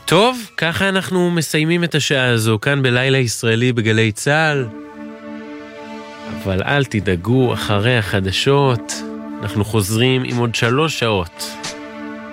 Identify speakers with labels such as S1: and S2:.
S1: טוב, ככה אנחנו מסיימים את השעה הזו, כאן בלילה ישראלי בגלי צהל. אבל אל תדאגו, אחרי החדשות אנחנו חוזרים עם עוד 3 שעות.